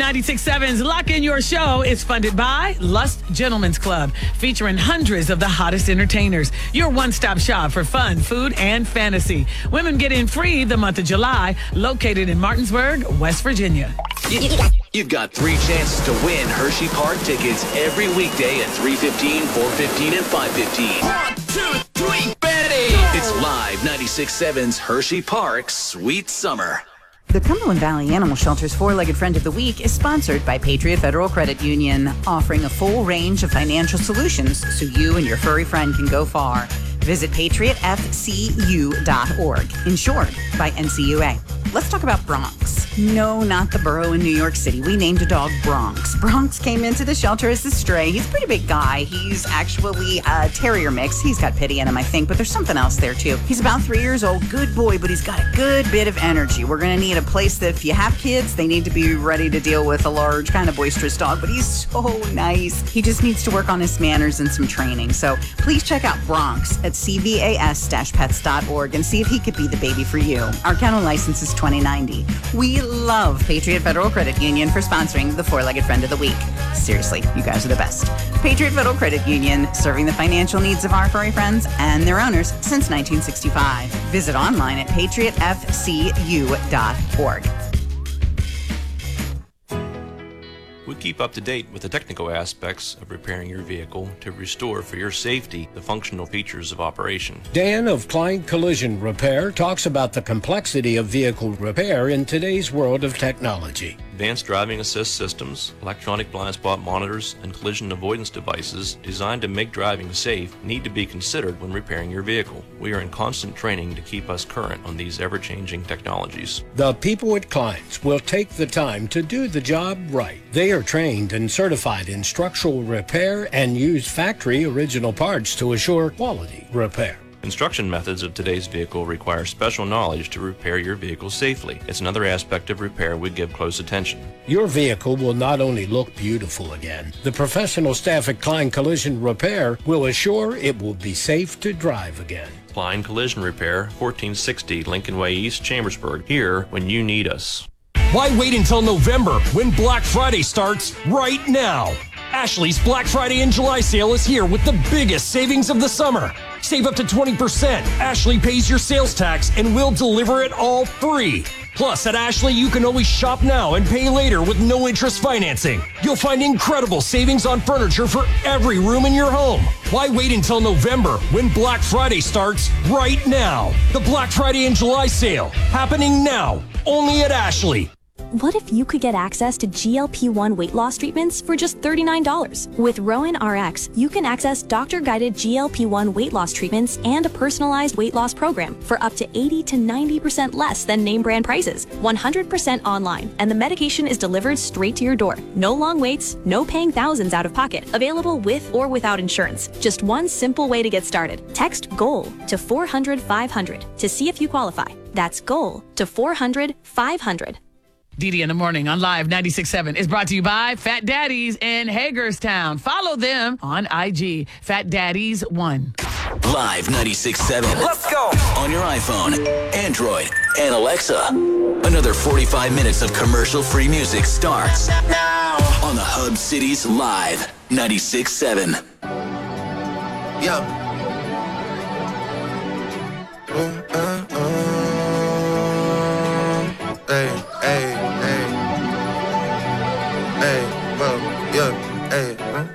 96.7's Lock In Your Show is funded by Lust Gentlemen's Club, featuring hundreds of the hottest entertainers. Your one-stop shop for fun, food, and fantasy. Women get in free the month of July, located in Martinsburg, West Virginia. You've got 3 chances to win Hershey Park tickets every weekday at 3:15, 4:15, and 5:15. 1, 2, 3, Betty! It's live 96.7's Hershey Park Sweet Summer. The Cumberland Valley Animal Shelter's Four-Legged Friend of the Week is sponsored by Patriot Federal Credit Union, offering a full range of financial solutions so you and your furry friend can go far. Visit patriotfcu.org, insured by NCUA. Let's talk about Bronx. No, not the borough in New York City. We named a dog Bronx. Bronx came into the shelter as a stray. He's a pretty big guy. He's actually a terrier mix. He's got pity in him, I think, but there's something else there, too. He's about 3 years old. Good boy, but he's got a good bit of energy. We're going to need a place that if you have kids, they need to be ready to deal with a large, kind of boisterous dog, but he's so nice. He just needs to work on his manners and some training. So please check out Bronx at cvas-pets.org and see if he could be the baby for you. Our kennel license is 2090. We love Patriot Federal Credit Union for sponsoring the Four-Legged Friend of the Week. Seriously, you guys are the best. Patriot Federal Credit Union, serving the financial needs of our furry friends and their owners since 1965. Visit online at patriotfcu.org. We keep up to date with the technical aspects of repairing your vehicle to restore for your safety the functional features of operation. Dan of Klein Collision Repair talks about the complexity of vehicle repair in today's world of technology. Advanced driving assist systems, electronic blind spot monitors, and collision avoidance devices designed to make driving safe need to be considered when repairing your vehicle. We are in constant training to keep us current on these ever-changing technologies. The people at Klein's will take the time to do the job right. They are trained and certified in structural repair and use factory original parts to assure quality repair. Construction methods of today's vehicle require special knowledge to repair your vehicle safely. It's another aspect of repair we give close attention. Your vehicle will not only look beautiful again, the professional staff at Klein Collision Repair will assure it will be safe to drive again. Klein Collision Repair, 1460 Lincoln Way East, Chambersburg. Here when you need us. Why wait until November when Black Friday starts right now? Ashley's Black Friday and July sale is here with the biggest savings of the summer. Save up to 20%. Ashley pays your sales tax and we'll deliver it all free. Plus, at Ashley, you can always shop now and pay later with no interest financing. You'll find incredible savings on furniture for every room in your home. Why wait until November when Black Friday starts right now? The Black Friday and July sale happening now, only at Ashley. What if you could get access to GLP-1 weight loss treatments for just $39? With Rowan RX, you can access doctor-guided GLP-1 weight loss treatments and a personalized weight loss program for up to 80 to 90% less than name brand prices, 100% online, and the medication is delivered straight to your door. No long waits, no paying thousands out of pocket. Available with or without insurance. Just one simple way to get started. Text GOAL to 400-500 to see if you qualify. That's GOAL to 400-500. DD in the Morning on Live 96.7 is brought to you by Fat Daddies in Hagerstown. Follow them on IG, Fat Daddies 1. Live 96.7. Let's go! On your iPhone, Android, and Alexa. Another 45 minutes of commercial-free music starts now on the Hub City's Live 96.7. Yo. Hey, hey, hey. Hey, bro, yeah, hey,